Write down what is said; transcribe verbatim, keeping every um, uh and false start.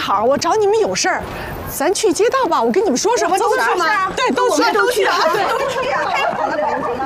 好，我找你们有事儿，咱去街道吧。我跟你们说说吧， 走走吗？对，都去， 都去啊， 对， 都去啊，太好了。